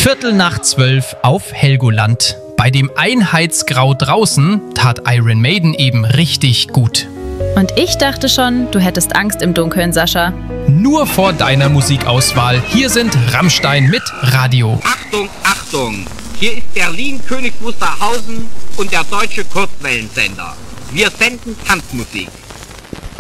11:15 auf Helgoland. Bei dem Einheitsgrau draußen tat Iron Maiden eben richtig gut. Und ich dachte schon, du hättest Angst im Dunkeln, Sascha. Nur vor deiner Musikauswahl. Hier sind Rammstein mit Radio. Achtung, Achtung! Hier ist Berlin-Königs Wusterhausen und der deutsche Kurzwellensender. Wir senden Tanzmusik.